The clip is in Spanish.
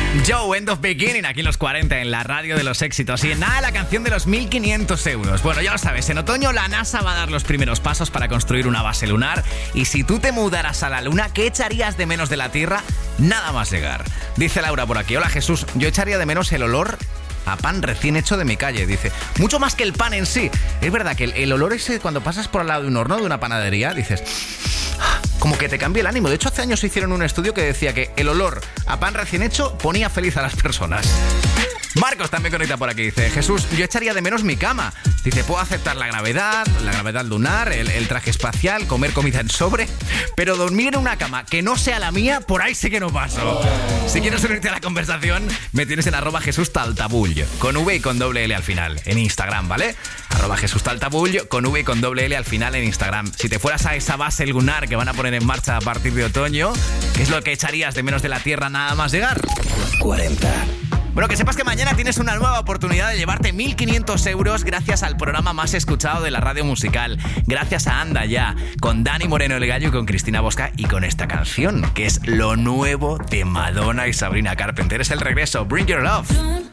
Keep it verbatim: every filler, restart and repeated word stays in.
Joe, End of Beginning, aquí en los cuarenta, en la radio de los éxitos. Y en nada, la canción de los mil quinientos euros. Bueno, ya lo sabes, en otoño la NASA va a dar los primeros pasos para construir una base lunar. Y si tú te mudaras a la Luna, ¿qué echarías de menos de la Tierra nada más llegar? Dice Laura por aquí: hola Jesús, yo echaría de menos el olor a pan recién hecho de mi calle. Dice, mucho más que el pan en sí. Es verdad que el, el olor ese, cuando pasas por al lado de un horno, de una panadería, dices, como que te cambia el ánimo. De hecho, hace años hicieron un estudio que decía que el olor a pan recién hecho ponía feliz a las personas. Marcos también conecta por aquí. Dice, Jesús, yo echaría de menos mi cama. Dice, puedo aceptar la gravedad, la gravedad lunar, el, el traje espacial, comer comida en sobre, pero dormir en una cama que no sea la mía, por ahí sí que no paso. Si quieres unirte a la conversación, me tienes en arroba Jesús Taltabull, con V y con doble L al final, en Instagram, ¿vale? Arroba Jesús Taltabull, con V y con doble L al final en Instagram. Si te fueras a esa base lunar que van a poner en marcha a partir de otoño, ¿qué es lo que echarías de menos de la Tierra nada más llegar? cuarenta. Bueno, que sepas que mañana tienes una nueva oportunidad de llevarte mil quinientos euros gracias al programa más escuchado de la radio musical. Gracias a Anda Ya, con Dani Moreno el Gallo y con Cristina Bosca y con esta canción, que es lo nuevo de Madonna y Sabrina Carpenter. Es el regreso, Bring Your Love.